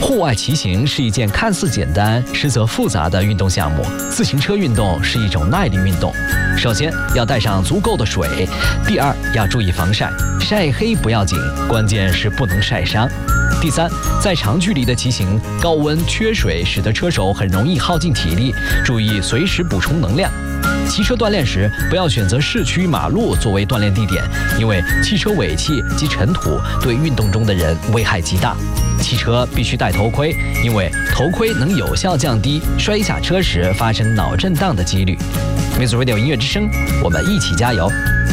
户外骑行是一件看似简单，实则复杂的运动项目。自行车运动是一种耐力运动。首先要带上足够的水，第二要注意防晒，晒黑不要紧，关键是不能晒伤。第三，在长距离的骑行，高温缺水使得车手很容易耗尽体力，注意随时补充能量。骑车锻炼时，不要选择市区马路作为锻炼地点，因为汽车尾气及尘土对运动中的人危害极大。骑车必须戴头盔，因为头盔能有效降低摔下车时发生脑震荡的几率。Music Radio 音乐之声，我们一起加油！